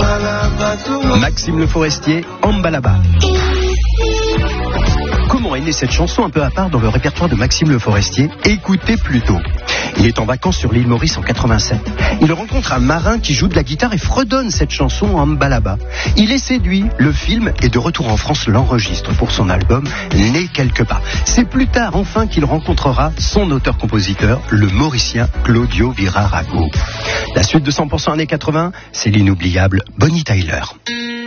Maxime Le Forestier, Ambalaba. Comment est née cette chanson un peu à part dans le répertoire de Maxime Le Forestier? Écoutez plutôt. Il est en vacances sur l'île Maurice en 87. Il rencontre un marin qui joue de la guitare et fredonne cette chanson en Ambalaba. Il est séduit. Le film est de retour en France, l'enregistre pour son album Né quelque part. C'est plus tard enfin qu'il rencontrera son auteur-compositeur, le Mauricien Claudio Virarago. La suite de 100% années 80, c'est l'inoubliable Bonnie Tyler.